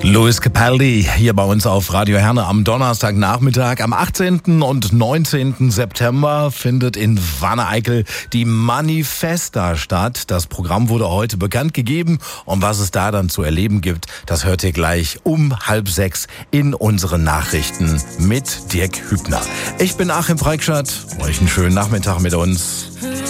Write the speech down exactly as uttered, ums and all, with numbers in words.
Louis Capaldi hier bei uns auf Radio Herne am Donnerstagnachmittag. Am achtzehnten und neunzehnten September findet in Wanne-Eickel die Manifesta statt. Das Programm wurde heute bekannt gegeben und was es da dann zu erleben gibt, das hört ihr gleich um halb sechs in unseren Nachrichten mit Dirk Hübner. Ich bin Achim Freikstadt, euch einen schönen Nachmittag mit uns.